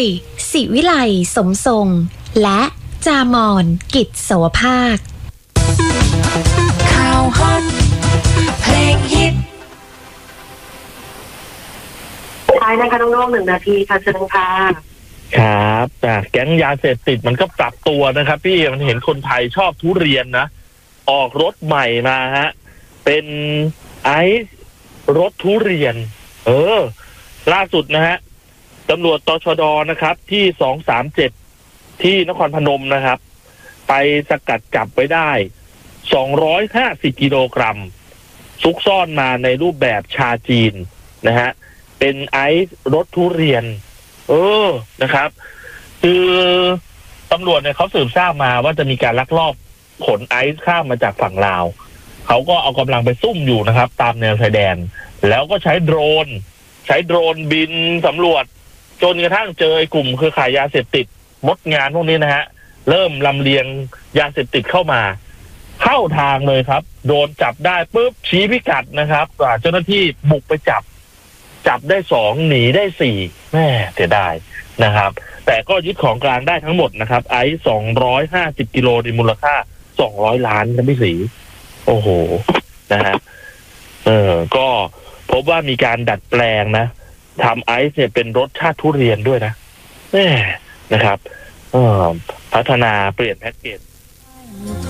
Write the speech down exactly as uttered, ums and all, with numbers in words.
ศิวิไลสมทรงและจามอนกิจโสภาคข่าวฮอตเพลงฮิตท้ายนะคะน้องๆหนึ่งนาทีค่ะเชิญค่ะครับแต่แก๊งยาเสพติดมันก็ปรับตัวนะครับพี่มันเห็นคนไทยชอบทุเรียนนะออกรถใหม่มาฮะเป็นไอซ์รถทุเรียนเออล่าสุดนะฮะตำรวจตชดนะครับที่สองสามเจ็ดที่นครพนมนะครับไปสกัดจับไว้ได้สองร้อยห้าสิบกิโลกรัมซุกซ่อนมาในรูปแบบชาจีนนะฮะเป็นไอซ์รสทุเรียนเออนะครับคือตำรวจเนี่ยเขาสืบทราบมาว่าจะมีการลักลอบขนไอซ์ข้ามมาจากฝั่งลาวเขาก็เอากำลังไปซุ่มอยู่นะครับตามแนวชายแดนแล้วก็ใช้โดรนใช้โดรนบินสำรวจจนกระทั่งเจอไอ้กลุ่มเครือข่ายยาเสพติดมดงานพวกนี้นะฮะเริ่มลำเลียงยาเสพติดเข้ามาเข้าทางเลยครับโดนจับได้ปุ๊บชี้พิกัดนะครับเจ้าหน้าที่บุกไปจับจับได้สองหนีได้สี่แม่เสียดายนะครับแต่ก็ยึดของกลางได้ทั้งหมดนะครับไอซ์สองร้อยห้าสิบกิโลในมูลค่าสองร้อยล้านนะพี่ศรีโอ้โหนะฮะเออก็พบว่ามีการดัดแปลงนะทำไอซ์เนี่ยเป็นรสชาติทุเรียนด้วยนะแม่นะครับเออพัฒนาเปลี่ยนแพ็กเกจ